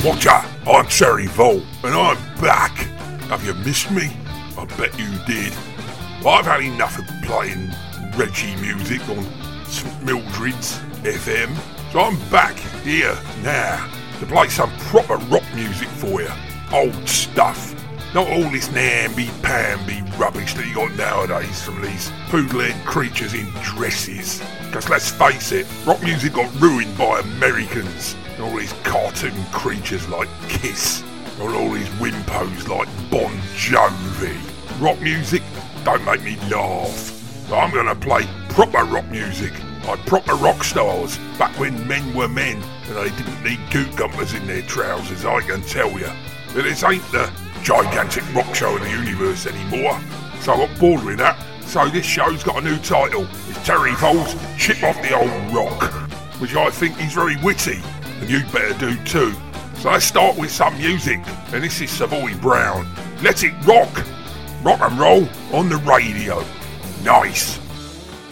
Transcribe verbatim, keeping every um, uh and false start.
Watcher, I'm Terry Vole, and I'm back. Have you missed me? I bet you did. I've had enough of playing Reggie music on Saint Mildred's F M, so I'm back here now to play some proper rock music for you. Old stuff. Not all this namby-pamby rubbish that you got nowadays from these poodle-head creatures in dresses. Because let's face it, rock music got ruined by Americans. And all these cartoon creatures like Kiss. And all these wimpos like Bon Jovi. Rock music don't make me laugh. So I'm going to play proper rock music. Like proper rock stars. Back when men were men and they didn't need googumpers in their trousers, I can tell you. But this ain't the gigantic rock show of the universe anymore. So I got bored with that. So this show's got a new title. It's Terry Vole's Chip Off the Old Rock, which I think is very witty, and you'd better do too. So let's start with some music, and this is Savoy Brown. Let it rock! Rock and roll on the radio. Nice.